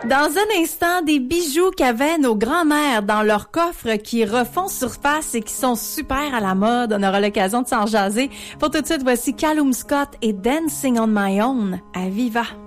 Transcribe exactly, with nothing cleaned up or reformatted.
Dans un instant, des bijoux qu'avaient nos grands-mères dans leur coffre qui refont surface et qui sont super à la mode. On aura l'occasion de s'en jaser. Pour tout de suite, voici Callum Scott et Dancing on My Own à Viva.